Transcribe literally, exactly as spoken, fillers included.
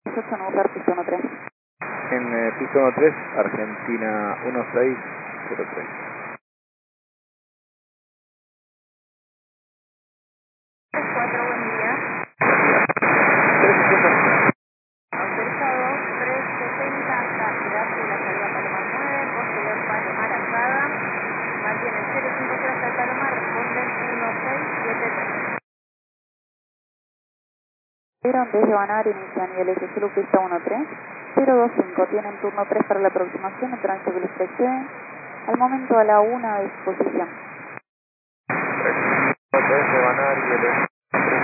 ocho nueve, piso uno tres. En eh, piso uno tres, Argentina uno seis cero tres. cuatro, buen día. Autorizado trescientos setenta, Calidad de la salida Palomar nueve, posterior Palomar Alzada. Mantienen cero cinco cero hasta el Palomar, responden uno seis siete tres. Desde Banar, inician nivel S C L U pista uno tres, cero dos cinco, tienen turno tres para la aproximación, el tránsito que les precede, al momento a la una a disposición. tres de Banar y el